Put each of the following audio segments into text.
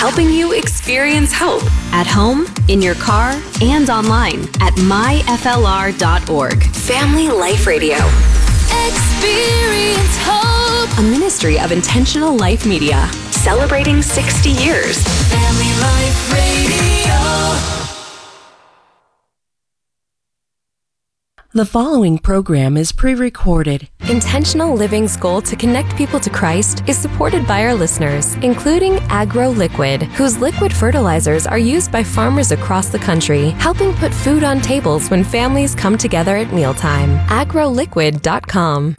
helping you experience hope at home, in your car, and online at myflr.org. Family Life Radio. Experience hope. A ministry of Intentional Life Media. Celebrating 60 years. Family Life Radio. The following program is pre-recorded. Intentional Living's goal to connect people to Christ is supported by our listeners, including Agro Liquid, whose liquid fertilizers are used by farmers across the country, helping put food on tables when families come together at mealtime. agroliquid.com.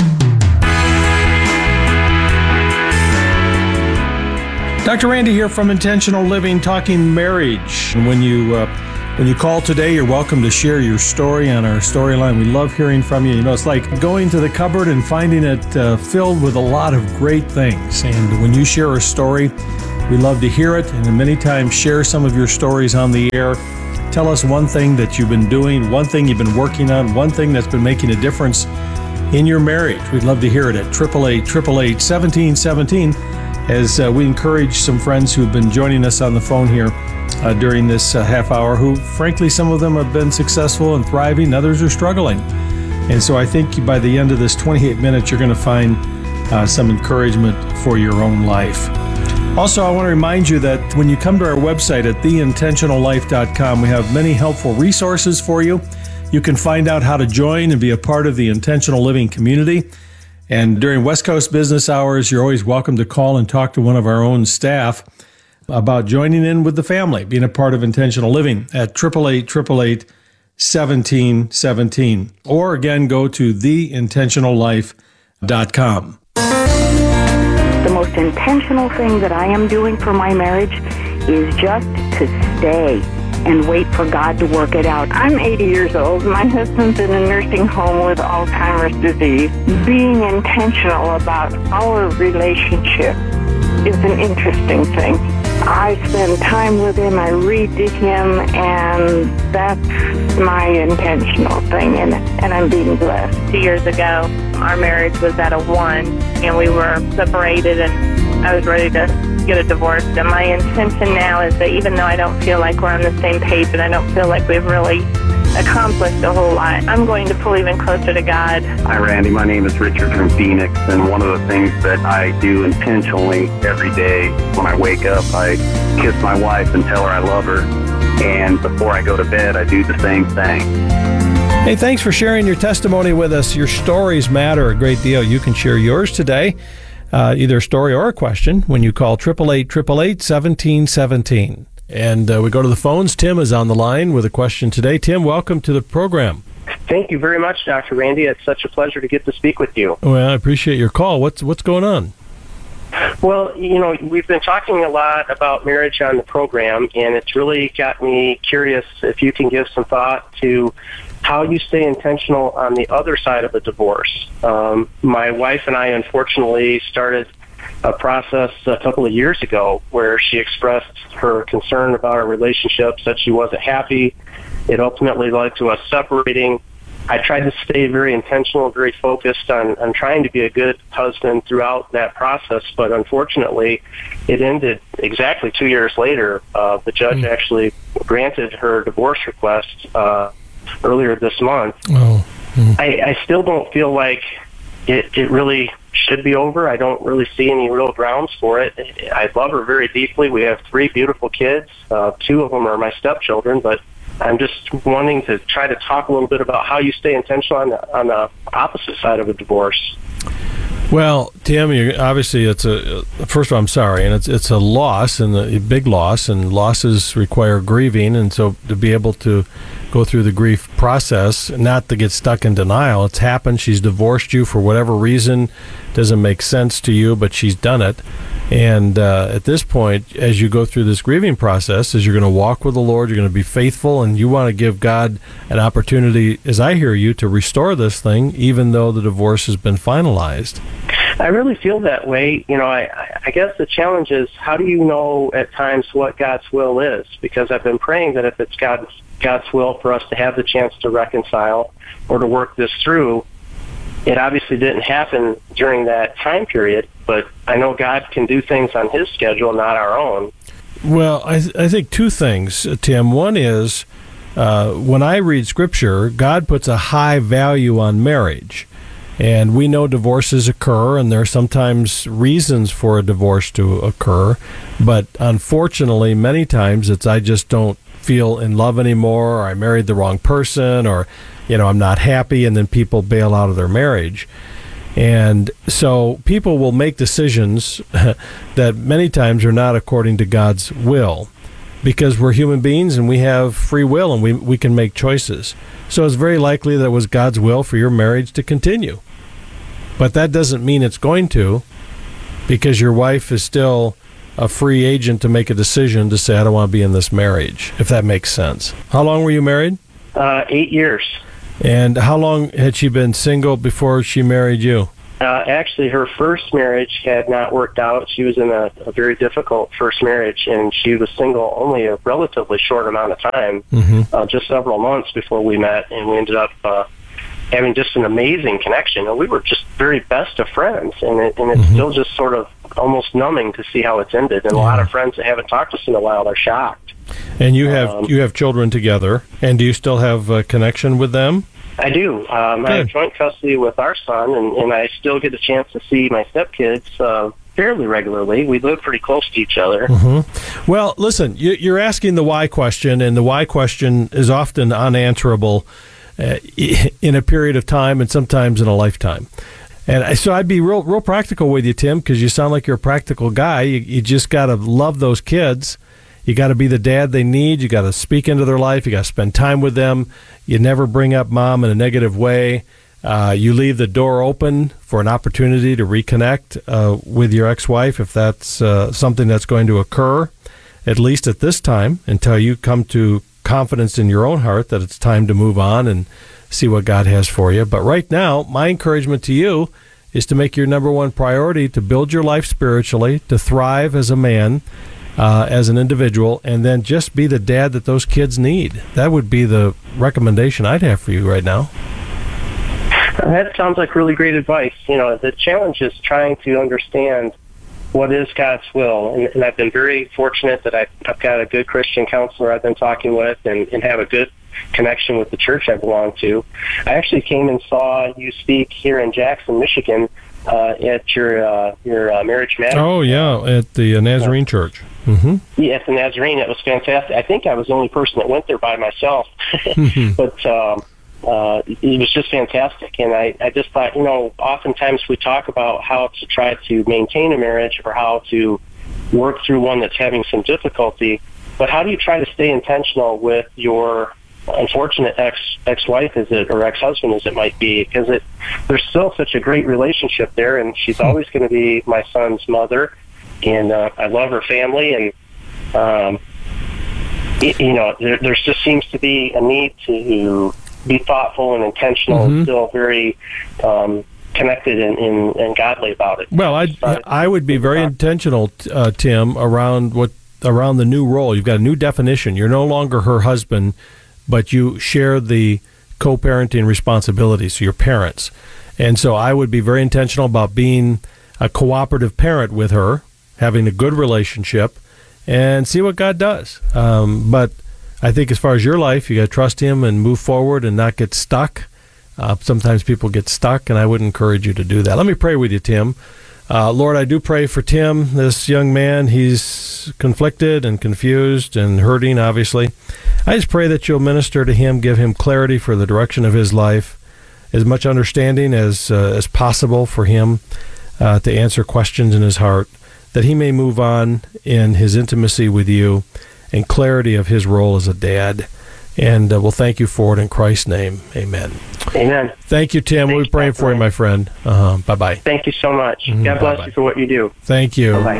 Dr. Randy here from Intentional Living, talking marriage. And when you call today, you're welcome to share your story on our storyline. We love hearing from you. You know, it's like going to the cupboard and finding it filled with a lot of great things. And when you share a story, we love to hear it. And many times share some of your stories on the air. Tell us one thing that you've been doing, one thing you've been working on, one thing that's been making a difference in your marriage. We'd love to hear it at 888-888-1717 as we encourage some friends who've been joining us on the phone here during this half hour, who, frankly, some of them have been successful and thriving, others are struggling. And so I think by the end of this 28 minutes, you're going to find some encouragement for your own life. Also, I want to remind you that when you come to our website at theintentionallife.com, we have many helpful resources for you. You can find out how to join and be a part of the Intentional Living community. And during West Coast business hours, you're always welcome to call and talk to one of our own staff about joining in with the family, being a part of Intentional Living at 888-888-1717. Or again, go to theintentionallife.com. The most intentional thing that I am doing for my marriage is just to stay and wait for God to work it out. I'm 80 years old. My husband's in a nursing home with Alzheimer's disease. Being intentional about our relationship is an interesting thing. I spend time with him, I read to him, and that's my intentional thing, and I'm being blessed. 2 years ago, our marriage was at a 1, and we were separated, and I was ready to get a divorce. And my intention now is that even though I don't feel like we're on the same page and I don't feel like we've really accomplished a whole lot, I'm going to pull even closer to God. Hi, Randy. My name is Richard from Phoenix, and one of the things that I do intentionally every day when I wake up, I kiss my wife and tell her I love her, and before I go to bed, I do the same thing. Hey, thanks for sharing your testimony with us. Your stories matter a great deal. You can share yours today, either a story or a question, when you call 888-888-1717. And we go to the phones. Tim is on the line with a question today. Tim, welcome to the program. Thank you very much, Dr. Randy. It's such a pleasure to get to speak with you. Well, I appreciate your call. What's going on? Well, you know, we've been talking a lot about marriage on the program, and it's really got me curious if you can give some thought to how you stay intentional on the other side of a divorce. My wife and I, unfortunately, started a process a couple of years ago where she expressed her concern about our relationship, said she wasn't happy. It ultimately led to us separating. I tried to stay very intentional, very focused on trying to be a good husband throughout that process, but unfortunately, it ended exactly 2 years later. The judge actually granted her divorce request earlier this month. I still don't feel like it really should be over. I don't really see any real grounds for it. I love her very deeply. We have 3 beautiful kids. 2 of them are my stepchildren, but I'm just wanting to try to talk a little bit about how you stay intentional on the opposite side of a divorce. Well, Tim, obviously first of all, I'm sorry, and it's a loss, and a big loss, and losses require grieving, and so to be able to go through the grief process, not to get stuck in denial. It's happened. She's divorced you for whatever reason. Doesn't make sense to you, but she's done it. And at this point, as you go through this grieving process, as you're going to walk with the Lord, you're going to be faithful, and you want to give God an opportunity, as I hear you, to restore this thing, even though the divorce has been finalized. I really feel that way. You know, I guess the challenge is, how do you know at times what God's will is? Because I've been praying that if it's God's will for us to have the chance to reconcile or to work this through, It obviously didn't happen during that time period, but I know God can do things on his schedule, not our own. Well, I think two things, Tim. One is, when I read Scripture, God puts a high value on marriage. And we know divorces occur, and there are sometimes reasons for a divorce to occur. But unfortunately, many times it's I just don't feel in love anymore, or I married the wrong person, or, I'm not happy, and then people bail out of their marriage. And so people will make decisions that many times are not according to God's will, because we're human beings and we have free will, and we can make choices. So it's very likely that it was God's will for your marriage to continue. But that doesn't mean it's going to, because your wife is still a free agent to make a decision to say, I don't want to be in this marriage, if that makes sense. How long were you married? 8 years. And how long had she been single before she married you? Actually, her first marriage had not worked out. She was in a very difficult first marriage, and she was single only a relatively short amount of time, just several months before we met, and we ended up having just an amazing connection. And we were just very best of friends, and it's still just sort of almost numbing to see how it's ended. And a lot of friends that haven't talked to us in a while are shocked. And you have children together, and do you still have a connection with them? I do. I have joint custody with our son, and I still get a chance to see my stepkids fairly regularly. We live pretty close to each other. Well, listen, you're asking the why question, and the why question is often unanswerable in a period of time and sometimes in a lifetime. And so I'd be real practical with you, Tim, because you sound like you're a practical guy. You just got to love those kids. You got to be the dad they need. You got to speak into their life. You got to spend time with them. You never bring up mom in a negative way. You leave the door open for an opportunity to reconnect with your ex-wife if that's something that's going to occur, at least at this time, until you come to confidence in your own heart that it's time to move on and see what God has for you. But right now, my encouragement to you is to make your number one priority to build your life spiritually, to thrive as a man, as an individual, and then just be the dad that those kids need. That would be the recommendation I'd have for you right now. That sounds like really great advice. The challenge is trying to understand what is God's will. And I've been very fortunate that I've got a good Christian counselor I've been talking with and have a good connection with the church I belong to. I actually came and saw you speak here in Jackson, Michigan, at your Marriage Matters. Oh, yeah, at the Nazarene Church. Yeah, at the Nazarene. It was fantastic. I think I was the only person that went there by myself. But it was just fantastic. And I just thought, oftentimes we talk about how to try to maintain a marriage or how to work through one that's having some difficulty. But how do you try to stay intentional with your unfortunate ex-wife, or ex-husband, as it might be? Because there's still such a great relationship there, and she's always going to be my son's mother. And I love her family, and there just seems to be a need to be thoughtful and intentional, and still very connected and godly about it. Well, I would be very intentional, Tim, around the new role. You've got a new definition. You're no longer her husband, but you share the co-parenting responsibilities, so your parents. And so I would be very intentional about being a cooperative parent with her, having a good relationship, and see what God does. But I think as far as your life, you got to trust Him and move forward and not get stuck. Sometimes people get stuck, and I would encourage you to do that. Let me pray with you, Tim. Lord, I do pray for Tim, this young man. He's conflicted and confused and hurting, obviously. I just pray that you'll minister to him, give him clarity for the direction of his life, as much understanding as possible for him to answer questions in his heart, that he may move on in his intimacy with you and clarity of his role as a dad. And we'll thank you for it in Christ's name. Amen. Amen. Thank you, Tim. We'll be praying for you, my friend. Bye-bye. Thank you so much. God bless you for what you do. Thank you. Bye-bye.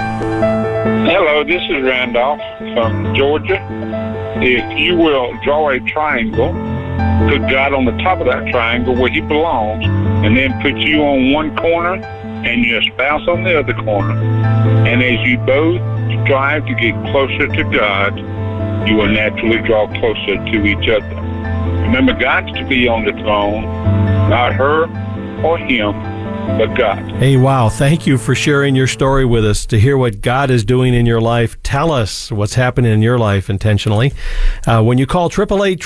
Hello, this is Randolph from Georgia. If you will draw a triangle, put God on the top of that triangle where He belongs, and then put you on one corner and your spouse on the other corner. And as you both strive to get closer to God, you will naturally draw closer to each other. Remember, God's to be on the throne, not her or him but God. Hey, wow. Thank you for sharing your story with us. To hear what God is doing in your life, tell us what's happening in your life intentionally. When you call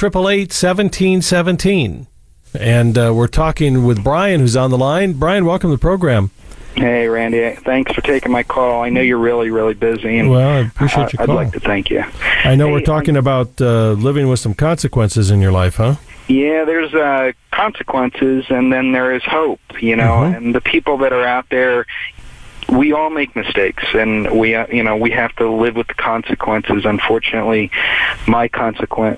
888-888-1717. And we're talking with Brian, who's on the line. Brian, welcome to the program. Hey, Randy. Thanks for taking my call. I know you're really, really busy. And well, I appreciate your call. I'd like to thank you. I know we're talking about living with some consequences in your life, huh? Yeah, there's consequences, and then there is hope, and the people that are out there, we all make mistakes, and we have to live with the consequences. Unfortunately, the consequence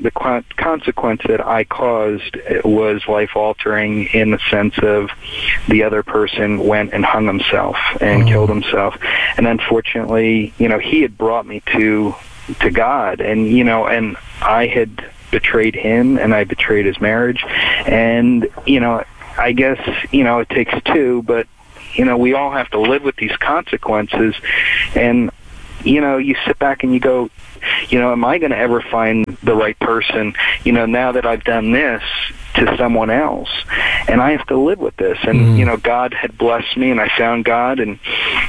that I caused was life-altering in the sense of the other person went and hung himself and killed himself. And unfortunately, he had brought me to God, and and I had betrayed him, and I betrayed his marriage. And I guess it takes two, but we all have to live with these consequences. And you sit back and you go, am I going to ever find the right person, now that I've done this to someone else? And I have to live with this. And God had blessed me, and I found God, and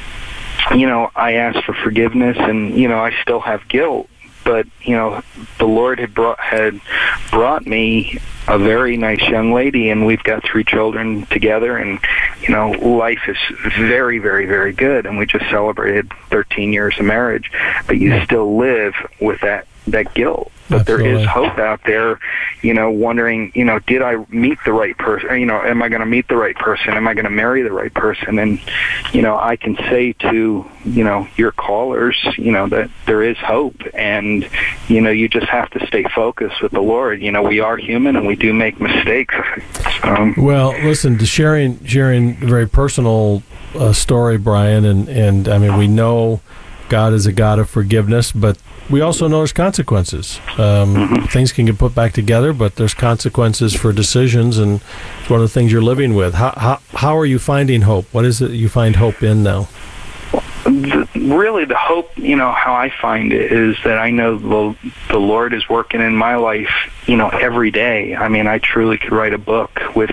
I asked for forgiveness, and I still have guilt. But the Lord had brought me a very nice young lady, and we've got 3 children together, and life is very, very, very good. And we just celebrated 13 years of marriage, but you still live with that guilt. But Absolutely. There is hope out there, wondering, did I meet the right person? Am I going to meet the right person? Am I going to marry the right person? And, I can say to, your callers, that there is hope. And, you just have to stay focused with the Lord. We are human, and we do make mistakes. Well, listen, to sharing a very personal story, Brian, and I mean, we know God is a God of forgiveness, but we also know there's consequences. Things can get put back together, but there's consequences for decisions, and it's one of the things you're living with. How are you finding hope? What is it you find hope in now? Really, the hope, how I find it is that I know the Lord is working in my life, every day. I mean, I truly could write a book with,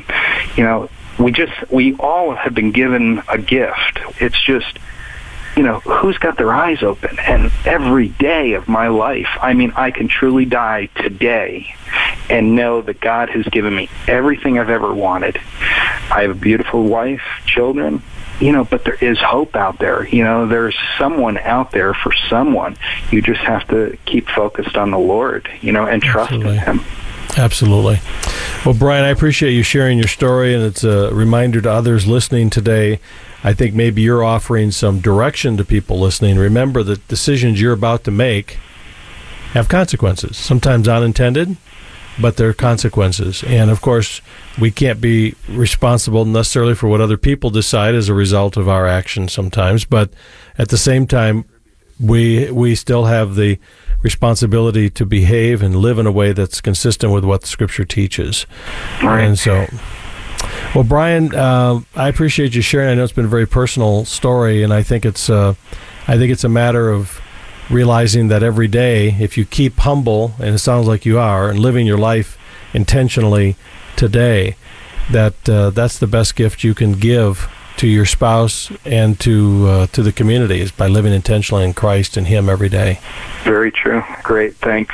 we all have been given a gift. It's just, who's got their eyes open? And every day of my life, I mean, I can truly die today and know that God has given me everything I've ever wanted. I have a beautiful wife, children, but there is hope out there. There's someone out there for someone. You just have to keep focused on the Lord, and trust in Him. Absolutely. Well, Brian, I appreciate you sharing your story, and it's a reminder to others listening today. I think maybe you're offering some direction to people listening. Remember that decisions you're about to make have consequences, sometimes unintended, but there are consequences. And, of course, we can't be responsible necessarily for what other people decide as a result of our actions sometimes, but at the same time, we still have the responsibility to behave and live in a way that's consistent with what the Scripture teaches. Right. And so... Well, Brian, I appreciate you sharing. I know it's been a very personal story, and I think it's a matter of realizing that every day, if you keep humble, and it sounds like you are, and living your life intentionally today, that's the best gift you can give to your spouse and to the community, is by living intentionally in Christ and Him every day. Very true. Great. Thanks.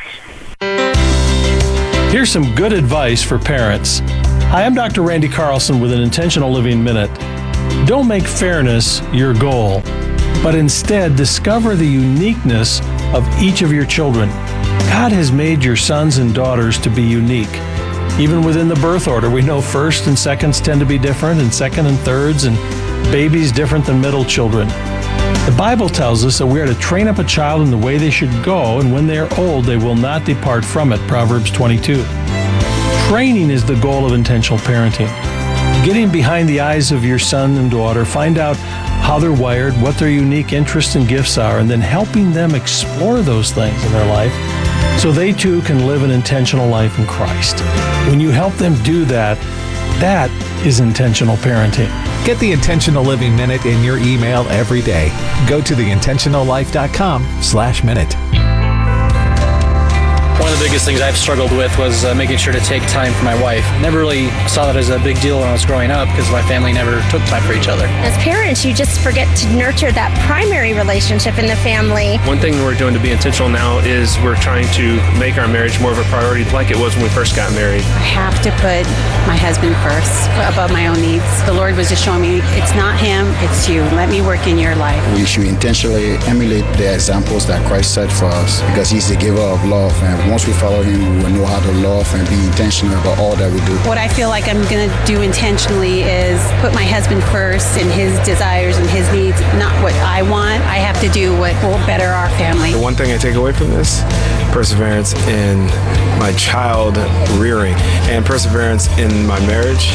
Here's some good advice for parents. Hi, I'm Dr. Randy Carlson with an Intentional Living Minute. Don't make fairness your goal, but instead discover the uniqueness of each of your children. God has made your sons and daughters to be unique. Even within the birth order, we know first and seconds tend to be different, and second and thirds, and babies different than middle children. The Bible tells us that we are to train up a child in the way they should go, and when they are old, they will not depart from it. Proverbs 22. Training is the goal of intentional parenting. Getting behind the eyes of your son and daughter, find out how they're wired, what their unique interests and gifts are, and then helping them explore those things in their life so they too can live an intentional life in Christ. When you help them do that, that is intentional parenting. Get the Intentional Living Minute in your email every day. Go to theintentionallife.com/minute. One of the biggest things I've struggled with was making sure to take time for my wife. Never really saw that as a big deal when I was growing up because my family never took time for each other. As parents, you just forget to nurture that primary relationship in the family. One thing we're doing to be intentional now is we're trying to make our marriage more of a priority like it was when we first got married. I have to put my husband first above my own needs. The Lord was just showing me it's not him, it's you. Let me work in your life. We should intentionally emulate the examples that Christ set for us because he's the giver of love, and once we follow him, we will know how to love and be intentional about all that we do. What I feel like I'm going to do intentionally is put my husband first and his desires and his needs, not what I want. I have to do what will better our family. The one thing I take away from this, perseverance in my child rearing and perseverance in my marriage.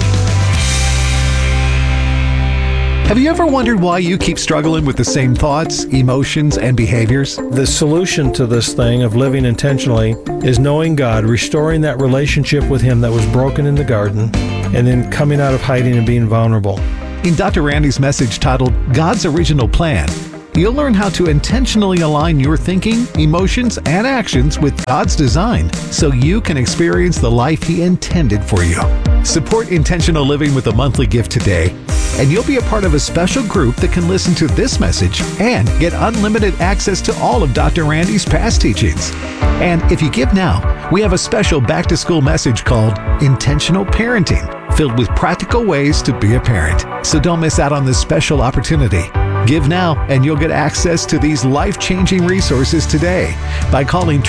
Have you ever wondered why you keep struggling with the same thoughts, emotions, and behaviors? The solution to this thing of living intentionally is knowing God, restoring that relationship with him that was broken in the garden, and then coming out of hiding and being vulnerable. In Dr. Randy's message titled God's Original Plan, you'll learn how to intentionally align your thinking, emotions, and actions with God's design so you can experience the life he intended for you. Support intentional living with a monthly gift today, and you'll be a part of a special group that can listen to this message and get unlimited access to all of Dr. Randy's past teachings. And if you give now, we have a special back-to-school message called Intentional Parenting, filled with practical ways to be a parent. So don't miss out on this special opportunity. Give now, and you'll get access to these life-changing resources today by calling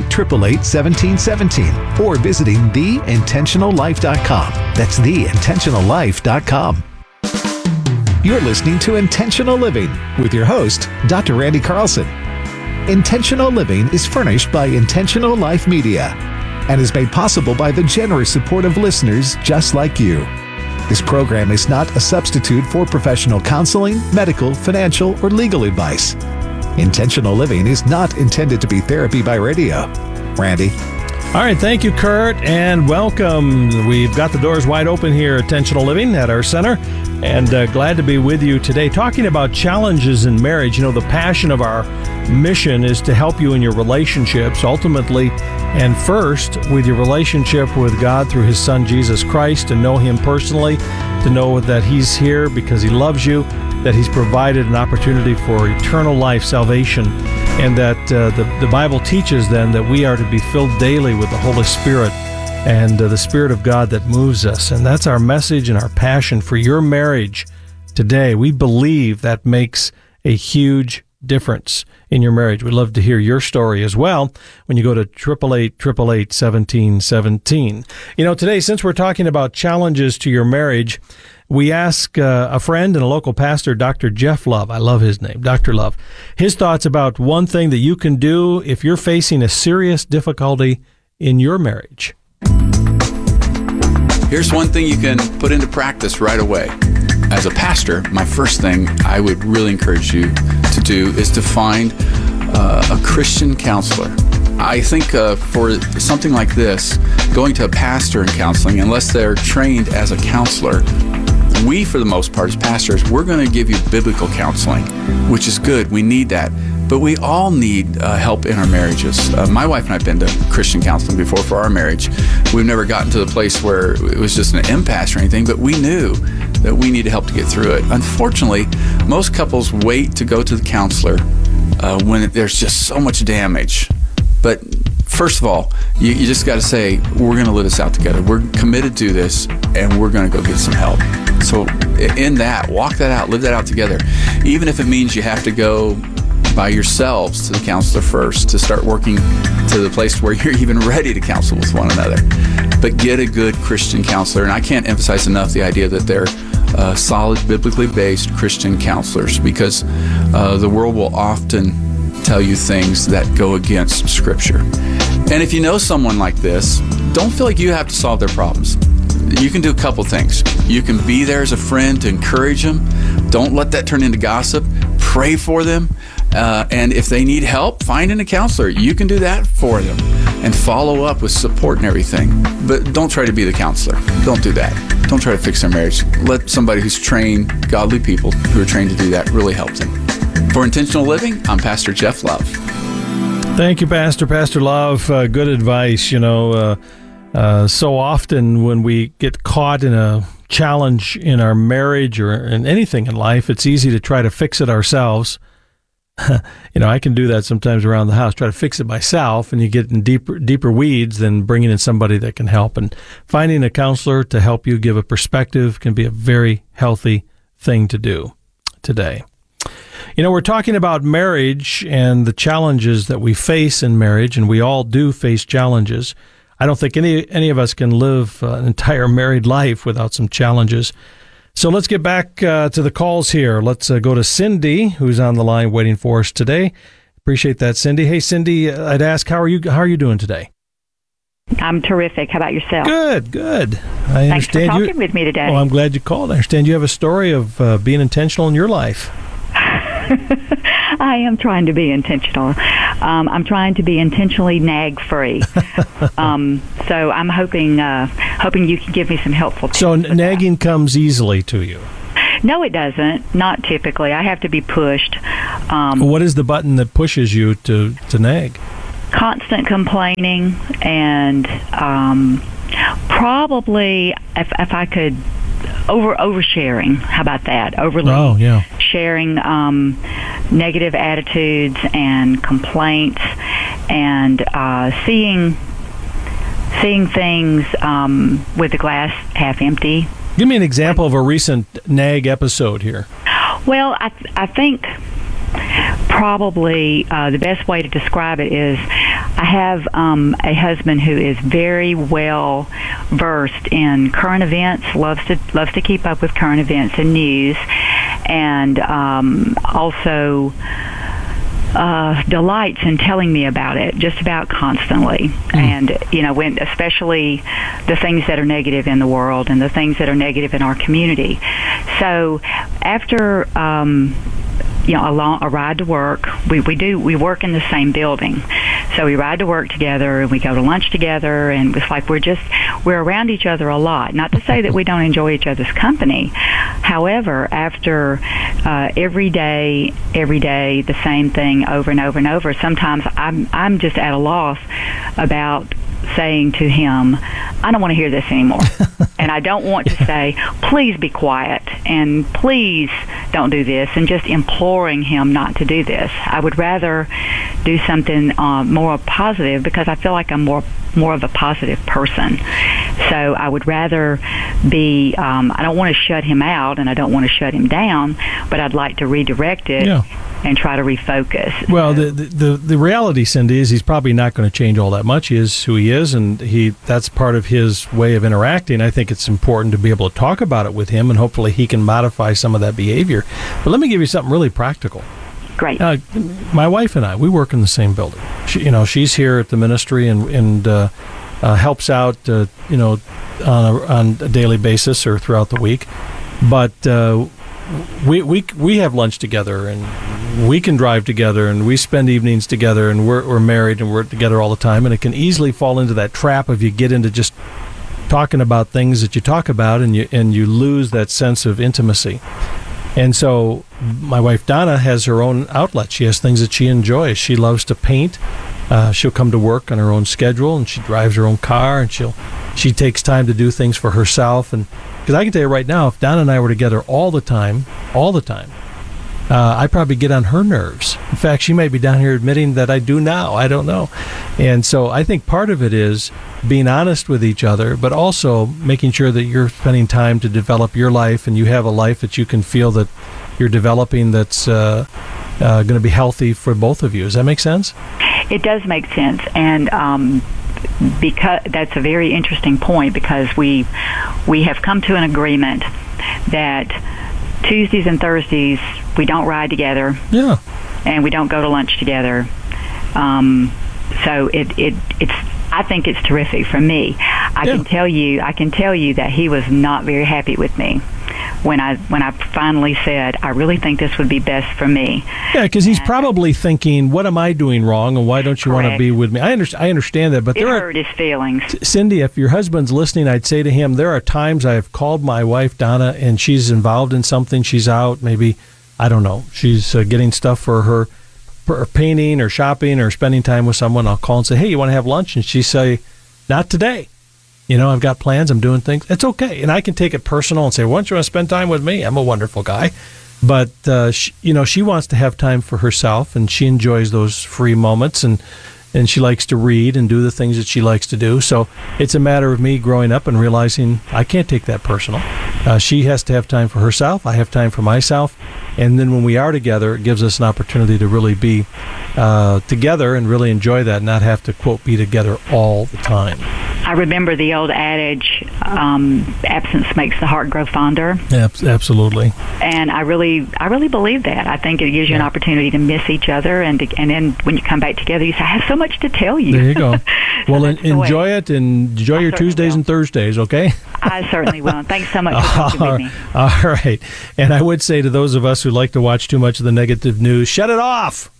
888-888-1717 or visiting theintentionallife.com. That's theintentionallife.com. You're listening to Intentional Living with your host, Dr. Randy Carlson. Intentional Living is furnished by Intentional Life Media and is made possible by the generous support of listeners just like you. This program is not a substitute for professional counseling, medical, financial, or legal advice. Intentional Living is not intended to be therapy by radio. Randy. All right, thank you, Kurt, and welcome. We've got the doors wide open here at Intentional Living at our center, and glad to be with you today talking about challenges in marriage. You know, the passion of our mission is to help you in your relationships, ultimately, and first with your relationship with God through his Son, Jesus Christ, to know him personally, to know that he's here because he loves you, that he's provided an opportunity for eternal life, salvation, and that the Bible teaches then that we are to be filled daily with the Holy Spirit and the Spirit of God that moves us. And that's our message and our passion for your marriage today. We believe that makes a huge difference in your marriage. We'd love to hear your story as well when you go to 888-888-1717. You know, today, since we're talking about challenges to your marriage, we ask a friend and a local pastor, Dr. Jeff Love. I love his name, Dr. Love. His thoughts about one thing that you can do if you're facing a serious difficulty in your marriage. Here's one thing you can put into practice right away. As a pastor, my first thing I would really encourage you to do is to find a Christian counselor. I think for something like this, going to a pastor and counseling, unless they're trained as a counselor, we, for the most part, as pastors, we're going to give you biblical counseling, which is good. We need that. But we all need help in our marriages. My wife and I have been to Christian counseling before for our marriage. We've never gotten to the place where it was just an impasse or anything, but we knew that we needed help to get through it. Unfortunately, most couples wait to go to the counselor when there's just so much damage. But first of all, you just got to say, we're going to live this out together. We're committed to this, and we're going to go get some help. So in that, walk that out, live that out together. Even if it means you have to go by yourselves to the counselor first, to start working to the place where you're even ready to counsel with one another. But get a good Christian counselor. And I can't emphasize enough the idea that they're solid, biblically based Christian counselors, because the world will often tell you things that go against Scripture. And if you know someone like this, don't feel like you have to solve their problems. You can do a couple things. You can be there as a friend to encourage them. Don't let that turn into gossip. Pray for them. And if they need help, finding a counselor, you can do that for them and follow up with support and everything. But don't try to be the counselor. Don't do that. Don't try to fix their marriage. Let somebody who's trained, godly people who are trained to do that, really help them. For Intentional Living, I'm Pastor Jeff Love. Thank you, Pastor Love. Good advice. So often when we get caught in a challenge in our marriage or in anything in life, it's easy to try to fix it ourselves. I can do that sometimes around the house, try to fix it myself, and you get in deeper weeds than bringing in somebody that can help. And finding a counselor to help you give a perspective can be a very healthy thing to do today. We're talking about marriage and the challenges that we face in marriage, and we all do face challenges. I don't think any of us can live an entire married life without some challenges. So let's get back to the calls here. Let's go to Cindy, who's on the line waiting for us today. Appreciate that, Cindy. Hey, Cindy, I'd ask, how are you doing today? I'm terrific. How about yourself? Good. Thanks for talking with me today. Well, I'm glad you called. I understand you have a story of being intentional in your life. I am trying to be intentional. I'm trying to be intentionally nag-free. So I'm hoping you can give me some helpful tips. So nagging comes easily to you? No, it doesn't. Not typically. I have to be pushed. What is the button that pushes you to nag? Constant complaining and probably, if I could, oversharing. How about that? Overly sharing negative attitudes and complaints, and seeing things with the glass half empty. Give me an example of a recent nag episode here. Well, I think probably the best way to describe it is I have a husband who is very well versed in current events, loves to keep up with current events and news, and also delights in telling me about it just about constantly. And when especially the things that are negative in the world and the things that are negative in our community. So after a ride to work, we work in the same building, so we ride to work together and we go to lunch together, and it's like we're around each other a lot. Not to say that we don't enjoy each other's company. However, after every day the same thing over and over and over, sometimes I'm just at a loss about saying to him, I don't want to hear this anymore. And I don't want to say, please be quiet and please don't do this, and just imploring him not to do this. I would rather do something more positive, because I feel like I'm more of a positive person. So I would rather be, I don't want to shut him out and I don't want to shut him down, but I'd like to redirect it and try to refocus. Well, the reality, Cindy, is he's probably not going to change all that much. He is who he is, and that's part of his way of interacting. I think it's important to be able to talk about it with him, and hopefully he can modify some of that behavior. But let me give you something really practical. Great. My wife and I, we work in the same building. She's here at the ministry and helps out, on a daily basis or throughout the week. But we have lunch together, and we can drive together, and we spend evenings together, and we're married and we're together all the time. And it can easily fall into that trap of you get into just talking about things that you talk about, and you lose that sense of intimacy. And so my wife Donna has her own outlet. She has things that she enjoys. She loves to paint. She'll come to work on her own schedule, and she drives her own car, and she takes time to do things for herself. And because I can tell you right now, if Donna and I were together all the time, I probably get on her nerves. In fact, she might be down here admitting that I do now. I don't know. And so I think part of it is being honest with each other, but also making sure that you're spending time to develop your life, and you have a life that you can feel that you're developing that's going to be healthy for both of you. Does that make sense? It does make sense. And because that's a very interesting point, because we have come to an agreement that Tuesdays and Thursdays we don't ride together. Yeah. And we don't go to lunch together. So it's I think it's terrific for me. I can tell you that he was not very happy with me when I finally said, I really think this would be best for me. Yeah, because he's probably thinking, what am I doing wrong, and why don't you want to be with me? I understand that, but it hurt his feelings. Cindy, if your husband's listening, I'd say to him, there are times I have called my wife, Donna, and she's involved in something. She's out, maybe, I don't know, she's getting stuff for her painting or shopping or spending time with someone, I'll call and say, hey, you want to have lunch? And she say, not today. I've got plans. I'm doing things. It's okay. And I can take it personal and say, why don't you want to spend time with me? I'm a wonderful guy. But, she wants to have time for herself, and she enjoys those free moments, and she likes to read and do the things that she likes to do. So it's a matter of me growing up and realizing I can't take that personal. She has to have time for herself. I have time for myself. And then when we are together, it gives us an opportunity to really be together and really enjoy that, and not have to, quote, be together all the time. I remember the old adage, absence makes the heart grow fonder. Absolutely. And I really believe that. I think it gives you an opportunity to miss each other, and then when you come back together, you say, I have so much to tell you. There you go. Well, enjoy it, and enjoy your Tuesdays and Thursdays, okay? I certainly will. Thanks so much for talking with me. All right. And I would say to those of us who like to watch too much of the negative news, shut it off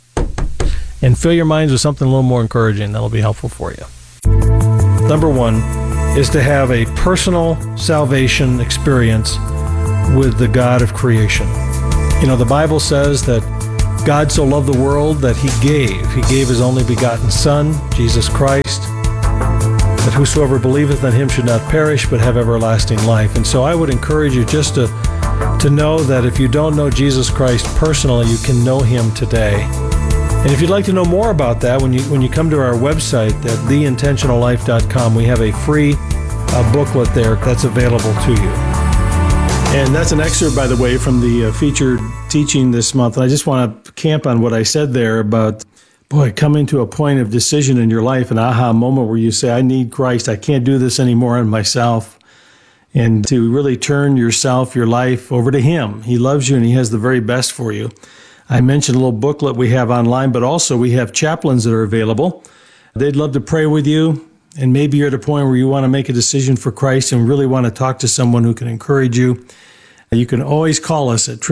and fill your minds with something a little more encouraging. That'll be helpful for you. Number one is to have a personal salvation experience with the God of creation. The Bible says that God so loved the world that He gave His only begotten Son, Jesus Christ, that whosoever believeth on Him should not perish but have everlasting life. And so I would encourage you just to know that if you don't know Jesus Christ personally, you can know Him today. And if you'd like to know more about that, when you come to our website at theintentionallife.com, we have a free booklet there that's available to you. And that's an excerpt, by the way, from the featured teaching this month. And I just want to camp on what I said there about, coming to a point of decision in your life, an aha moment where you say, I need Christ. I can't do this anymore on myself. And to really turn yourself, your life over to Him. He loves you and He has the very best for you. I mentioned a little booklet we have online, but also we have chaplains that are available. They'd love to pray with you, and maybe you're at a point where you want to make a decision for Christ and really want to talk to someone who can encourage you. You can always call us at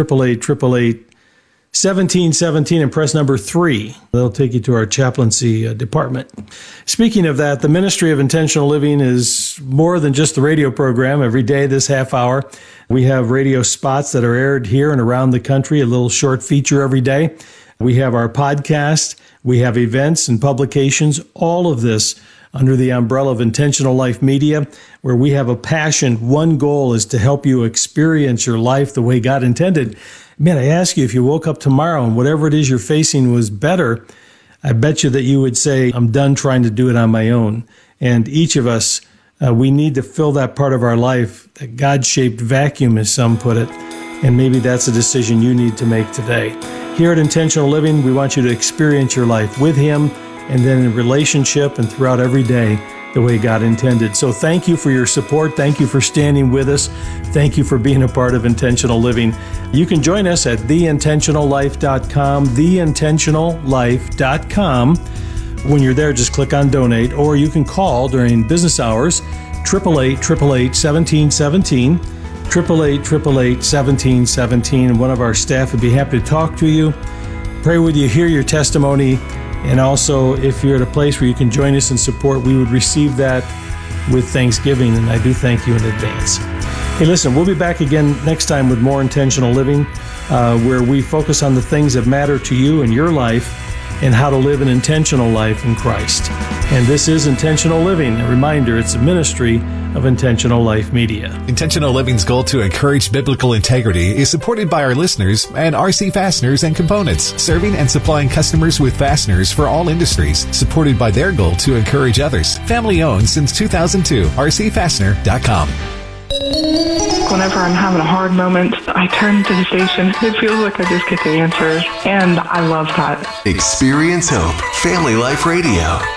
888-888-1717 and press number 3. That'll take you to our chaplaincy department. Speaking of that, the Ministry of Intentional Living is more than just the radio program. Every day, this half hour, we have radio spots that are aired here and around the country, a little short feature every day. We have our podcast. We have events and publications, all of this under the umbrella of Intentional Life Media, where we have a passion. One goal is to help you experience your life the way God intended. Man, I ask you, if you woke up tomorrow and whatever it is you're facing was better, I bet you that you would say, I'm done trying to do it on my own. And each of us, we need to fill that part of our life, that God-shaped vacuum, as some put it. And maybe that's a decision you need to make today. Here at Intentional Living, we want you to experience your life with Him, and then in relationship and throughout every day the way God intended. So thank you for your support. Thank you for standing with us. Thank you for being a part of Intentional Living. You can join us at theintentionallife.com, theintentionallife.com. When you're there, just click on donate, or you can call during business hours, 888-888-1717, 888-888-1717, and one of our staff would be happy to talk to you, pray with you, hear your testimony. And also, if you're at a place where you can join us in support, we would receive that with thanksgiving, and I do thank you in advance. Hey, listen, we'll be back again next time with more Intentional Living, where we focus on the things that matter to you in your life and how to live an intentional life in Christ. And this is Intentional Living. A reminder, it's a ministry of Intentional Life Media. Intentional Living's goal to encourage biblical integrity is supported by our listeners and RC Fasteners and Components, serving and supplying customers with fasteners for all industries, supported by their goal to encourage others. Family owned since 2002, rcfastener.com. Whenever I'm having a hard moment, I turn to the station. It feels like I just get the answers, and I love that. Experience Hope, Family Life Radio.